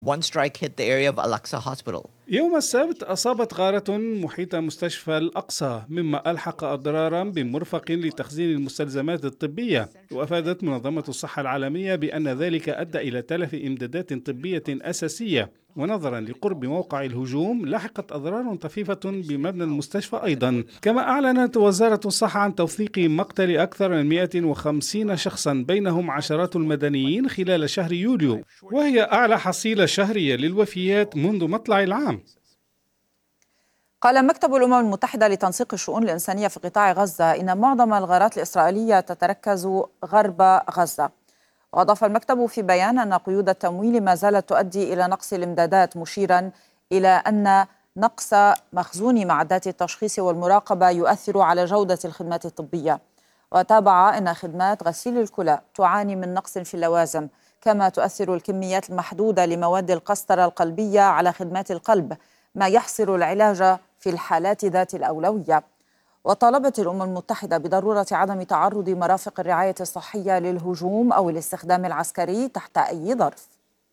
One strike hit the area of Al-Aqsa Hospital. يوم السبت أصابت غارة محيط مستشفى الأقصى، مما ألحق أضرارا بمرفق لتخزين المستلزمات الطبية. وأفادت منظمة الصحة العالمية بأن ذلك أدى إلى تلف إمدادات طبية أساسية. ونظرا لقرب موقع الهجوم لحقت أضرار طفيفة بمبنى المستشفى أيضا. كما أعلنت وزارة الصحة عن توثيق مقتل أكثر من 150 شخصا بينهم عشرات المدنيين خلال شهر يوليو، وهي أعلى حصيلة شهرية للوفيات منذ مطلع العام. قال مكتب الأمم المتحدة لتنسيق الشؤون الإنسانية في قطاع غزة إن معظم الغارات الإسرائيلية تتركز غرب غزة. وأضاف المكتب في بيان أن قيود التمويل ما زالت تؤدي إلى نقص الإمدادات، مشيرا إلى أن نقص مخزون معدات التشخيص والمراقبة يؤثر على جودة الخدمات الطبية. وتابع أن خدمات غسيل الكلى تعاني من نقص في اللوازم، كما تؤثر الكميات المحدودة لمواد القسطرة القلبية على خدمات القلب، ما يحصر العلاج في الحالات ذات الأولوية. وطالبت الأمم المتحدة بضرورة عدم تعرض مرافق الرعاية الصحية للهجوم أو الاستخدام العسكري تحت أي ظرف.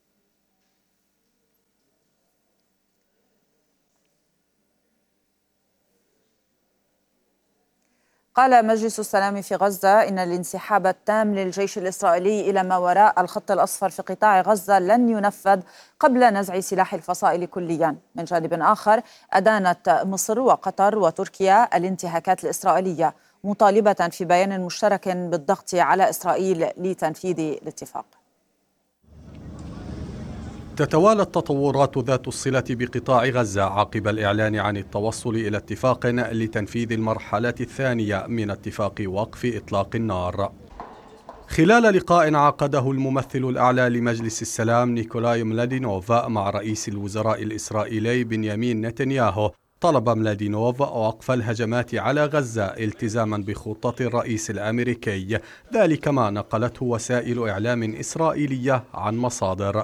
قال مجلس السلام في غزة إن الانسحاب التام للجيش الإسرائيلي إلى ما وراء الخط الأصفر في قطاع غزة لن ينفذ قبل نزع سلاح الفصائل كليا. من جانب آخر، أدانت مصر وقطر وتركيا الانتهاكات الإسرائيلية، مطالبة في بيان مشترك بالضغط على إسرائيل لتنفيذ الاتفاق. تتوالى التطورات ذات الصلة بقطاع غزة عقب الإعلان عن التوصل إلى اتفاق لتنفيذ المرحلة الثانية من اتفاق وقف إطلاق النار. خلال لقاء عقده الممثل الأعلى لمجلس السلام نيكولاي ملادينوف مع رئيس الوزراء الإسرائيلي بنيامين نتنياهو، طلب ملادينوف وقف الهجمات على غزة التزاما بخطة الرئيس الأمريكي، ذلك ما نقلته وسائل إعلام إسرائيلية عن مصادر.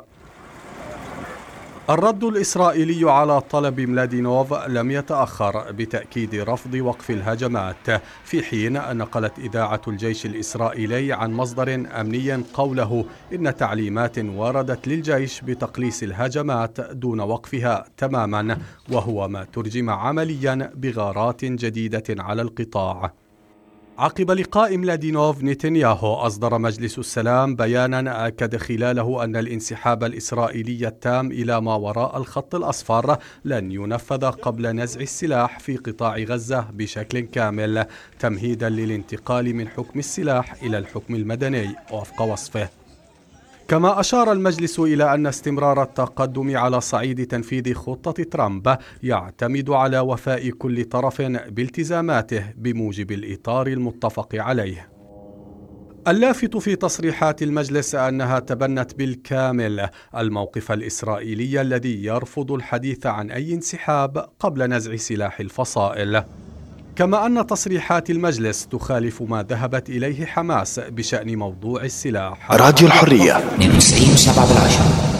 الرد الإسرائيلي على طلب ملادينوف لم يتأخر بتأكيد رفض وقف الهجمات، في حين نقلت إذاعة الجيش الإسرائيلي عن مصدر أمني قوله إن تعليمات وردت للجيش بتقليص الهجمات دون وقفها تماما، وهو ما ترجم عمليا بغارات جديدة على القطاع. عقب لقاء ملادينوف نتنياهو أصدر مجلس السلام بيانا أكد خلاله أن الانسحاب الإسرائيلي التام إلى ما وراء الخط الأصفر لن ينفذ قبل نزع السلاح في قطاع غزة بشكل كامل، تمهيدا للانتقال من حكم السلاح إلى الحكم المدني وفق وصفه. كما أشار المجلس إلى أن استمرار التقدم على صعيد تنفيذ خطة ترامب يعتمد على وفاء كل طرف بالتزاماته بموجب الإطار المتفق عليه. اللافت في تصريحات المجلس أنها تبنت بالكامل الموقف الإسرائيلي الذي يرفض الحديث عن أي انسحاب قبل نزع سلاح الفصائل، كما أن تصريحات المجلس تخالف ما ذهبت إليه حماس بشأن موضوع السلاح. راديو الحرية 92.7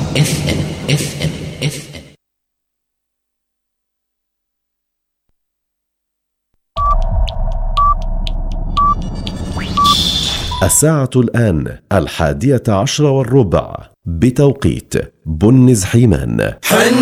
FM. الساعة الآن 11:10 بتوقيت بنز حيمان.